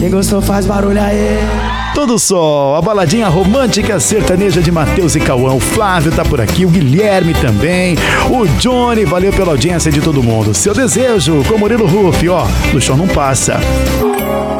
Quem gostou faz barulho aí. Todo Sol, a baladinha romântica sertaneja de Matheus e Cauã. O Flávio tá por aqui, o Guilherme também, o Johnny, valeu pela audiência de todo mundo. Seu Desejo, com Murilo Ruff, ó, do show não passa.